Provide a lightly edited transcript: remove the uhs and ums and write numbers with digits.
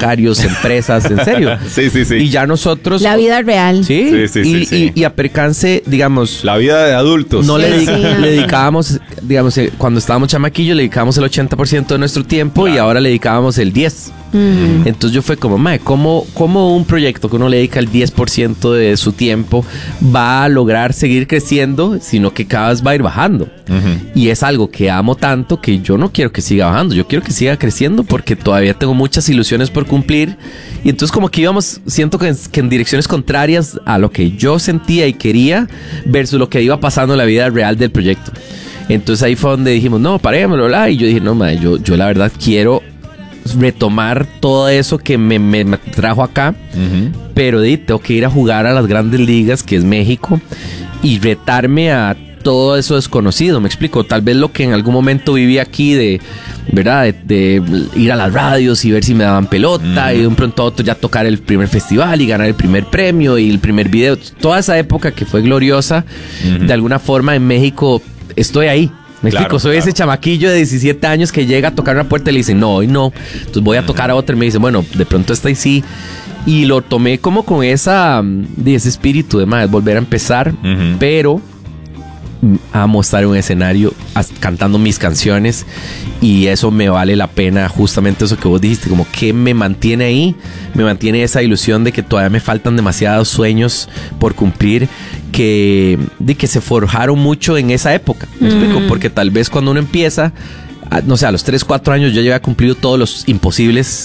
bancarios, empresas, en serio. Sí. Y ya nosotros... La vida real. Sí. Y a percance, digamos... La vida de adultos. No le dedicábamos, digamos, cuando estábamos chamaquillos, le dedicábamos el 80% de nuestro tiempo, claro, y ahora le dedicábamos el 10%. Entonces yo fue como, ¿cómo un proyecto que uno le dedica el 10% de su tiempo va a lograr seguir creciendo, sino que cada vez va a ir bajando? Y es algo que amo tanto que yo no quiero que siga bajando, yo quiero que siga creciendo porque todavía tengo muchas ilusiones por cumplir. Y entonces como que íbamos, siento que en direcciones contrarias a lo que yo sentía y quería versus lo que iba pasando en la vida real del proyecto. Entonces ahí fue donde dijimos, no, parémoslo, bla. Y yo dije, no, madre, yo la verdad quiero retomar todo eso que me trajo acá, pero tengo que ir a jugar a las grandes ligas, que es México, y retarme a todo eso desconocido. Me explico, tal vez lo que en algún momento viví aquí de ir a las radios y ver si me daban pelota, y de un pronto a otro ya tocar el primer festival y ganar el primer premio y el primer video, toda esa época que fue gloriosa, de alguna forma en México estoy ahí. Me explico, soy ese chamaquillo de 17 años que llega a tocar una puerta y le dicen, no, hoy no. Entonces voy a tocar a otra y me dicen, bueno, de pronto esta y sí. Y lo tomé como con ese espíritu de volver a empezar, pero amo estar en un escenario cantando mis canciones, y eso me vale la pena, justamente eso que vos dijiste, como que me mantiene ahí, me mantiene esa ilusión de que todavía me faltan demasiados sueños por cumplir, que se forjaron mucho en esa época. ¿Me explico? Porque tal vez cuando uno empieza, no sé, a los 3, 4 años yo ya había cumplido todos los imposibles